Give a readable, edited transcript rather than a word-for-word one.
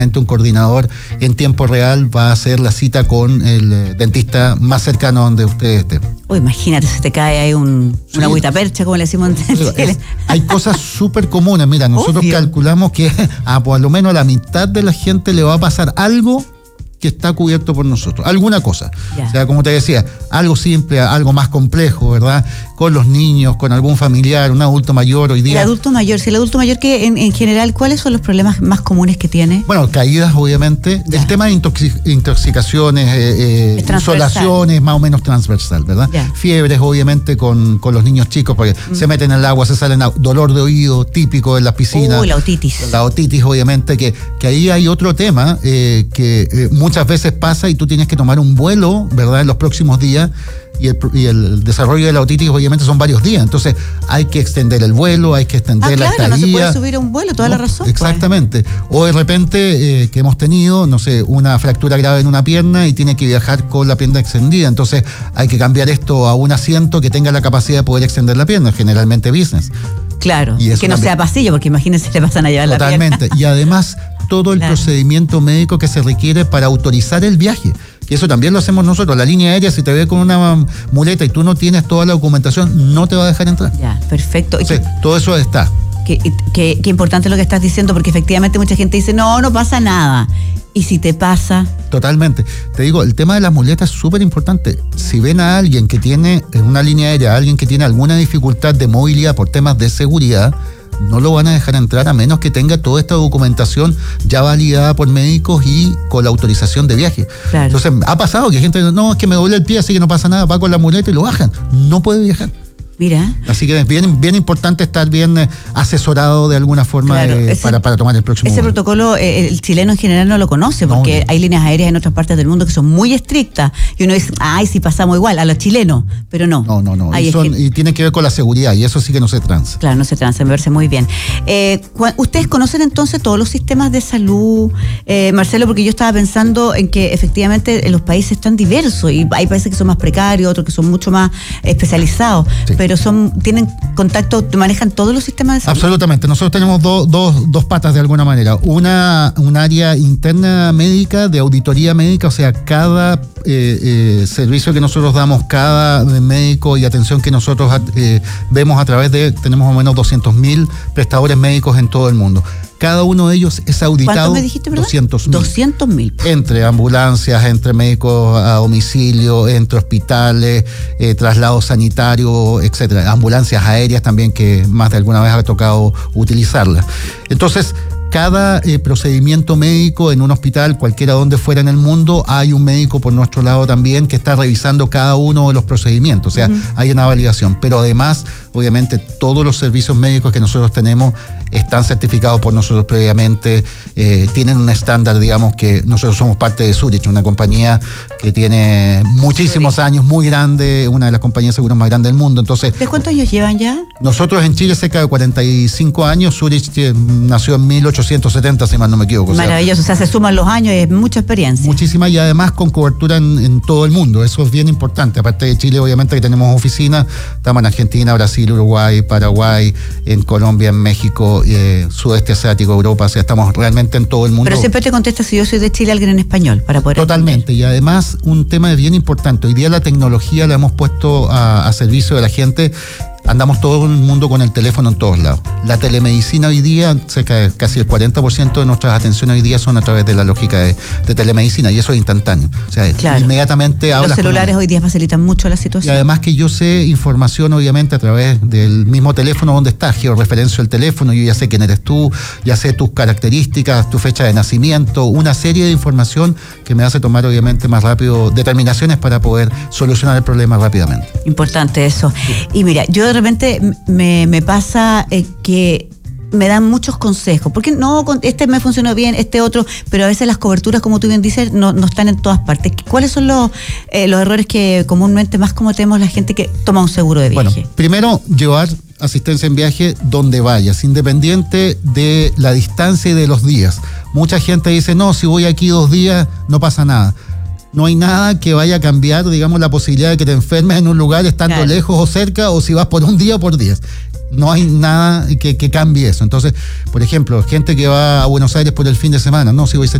Un coordinador en tiempo real va a hacer la cita con el dentista más cercano donde usted esté. Imagínate, se te cae ahí una agüita percha, como le decimos en Chile. Hay cosas súper comunes. Mira, nosotros calculamos que por lo menos a la mitad de la gente le va a pasar algo que está cubierto por nosotros, alguna cosa. Ya. O sea, como te decía, algo simple, algo más complejo, ¿verdad? Con los niños, con algún familiar, un adulto mayor hoy día. El adulto mayor que en general, ¿cuáles son los problemas más comunes que tiene? Bueno, caídas, obviamente. Ya. El tema de intoxicaciones, insolaciones, más o menos transversal, ¿verdad? Ya. Fiebres, obviamente, con los niños chicos, porque se meten en el agua, se salen dolor de oído típico en las piscinas. La otitis. La otitis, obviamente, que ahí hay otro tema que muchas veces pasa y tú tienes que tomar un vuelo, ¿verdad?, en los próximos días, y el desarrollo de la otitis obviamente son varios días, entonces hay que extender el vuelo, hay que extender la estadía. No se puede subir a un vuelo, toda la razón. Exactamente. Pues. O de repente que hemos tenido, no sé, una fractura grave en una pierna y tiene que viajar con la pierna extendida, entonces hay que cambiar esto a un asiento que tenga la capacidad de poder extender la pierna, generalmente business. Claro, y que no sea pasillo, porque imagínense, le pasan a llevar la pierna. Totalmente, y además todo el procedimiento médico que se requiere para autorizar el viaje. Y eso también lo hacemos nosotros. La línea aérea, si te ve con una muleta y tú no tienes toda la documentación, no te va a dejar entrar. Ya, perfecto. Sí, todo eso está. Qué importante lo que estás diciendo, porque efectivamente mucha gente dice, no pasa nada. ¿Y si te pasa? Totalmente. Te digo, el tema de las muletas es súper importante. Si ven a alguien que tiene en una línea aérea, alguien que tiene alguna dificultad de movilidad por temas de seguridad, no lo van a dejar entrar a menos que tenga toda esta documentación ya validada por médicos y con la autorización de viaje. Claro. Entonces, ha pasado que gente dice, no, es que me duele el pie, así que no pasa nada, va con la muleta y lo bajan. No puede viajar. Mira. Así que es bien importante estar bien asesorado de alguna forma, claro, para tomar el próximo Ese momento. Protocolo el chileno en general no lo conoce, porque hay líneas aéreas en otras partes del mundo que son muy estrictas y uno dice, sí pasamos igual a los chilenos, pero no. No. Y tiene que ver con la seguridad y eso sí que no se transa. Claro, no se transa, me parece muy bien. ¿Ustedes conocen entonces todos los sistemas de salud, Marcelo? Porque yo estaba pensando en que efectivamente los países están diversos y hay países que son más precarios, otros que son mucho más especializados, sí. Pero tienen contacto, manejan todos los sistemas de salud. Absolutamente. Nosotros tenemos dos patas de alguna manera. Un área interna médica, de auditoría médica, o sea, cada servicio que nosotros damos, cada médico y atención que nosotros vemos a través tenemos más o menos 200.000 prestadores médicos en todo el mundo. Cada uno de ellos es auditado. ¿Cuánto me dijiste, verdad? 200.000. 200.000. Entre ambulancias, entre médicos a domicilio, entre hospitales, traslados sanitarios, etcétera. Ambulancias aéreas también, que más de alguna vez ha tocado utilizarlas. Entonces, cada procedimiento médico en un hospital, cualquiera donde fuera en el mundo, hay un médico por nuestro lado también que está revisando cada uno de los procedimientos, o sea, hay una validación, pero además, obviamente, todos los servicios médicos que nosotros tenemos están certificados por nosotros previamente, tienen un estándar, digamos, que nosotros somos parte de Zurich, una compañía que tiene muchísimos años, muy grande, una de las compañías de seguros más grandes del mundo. Entonces, ¿de cuántos años llevan ya? Nosotros en Chile cerca de 45 años, Zurich nació en 1870, si mal no me equivoco. Maravilloso, o sea, se suman los años y es mucha experiencia. Muchísima, y además con cobertura en todo el mundo, eso es bien importante. Aparte de Chile, obviamente que tenemos oficinas, estamos en Argentina, Brasil, Uruguay, Paraguay, en Colombia, en México, sudeste asiático, Europa, o sea, estamos realmente en todo el mundo. Pero siempre te contesta si yo soy de Chile, alguien en español, para poder Totalmente, y además un tema bien importante, hoy día la tecnología la hemos puesto a servicio de la gente. Andamos todo el mundo con el teléfono en todos lados. La telemedicina hoy día, casi el 40% de nuestras atenciones hoy día son a través de la lógica de telemedicina, y eso es instantáneo. O sea, claro, inmediatamente hablas. Los celulares hoy día facilitan mucho la situación. Y además que yo sé información, obviamente, a través del mismo teléfono donde estás, georreferencio el teléfono, yo ya sé quién eres tú, ya sé tus características, tu fecha de nacimiento, una serie de información que me hace tomar, obviamente, más rápido determinaciones para poder solucionar el problema rápidamente. Importante eso. Y mira, yo de repente me pasa que me dan muchos consejos, porque no, este me funcionó bien, este otro, pero a veces las coberturas, como tú bien dices, no están en todas partes. ¿Cuáles son los errores que comúnmente más cometemos la gente que toma un seguro de viaje? Bueno, primero, llevar asistencia en viaje donde vayas, independiente de la distancia y de los días. Mucha gente dice, no, si voy aquí 2 días, no pasa nada. No hay nada que vaya a cambiar, digamos, la posibilidad de que te enfermes en un lugar estando lejos o cerca, o si vas por un día o por días. No hay nada que cambie eso. Entonces, por ejemplo, gente que va a Buenos Aires por el fin de semana, no, si voy a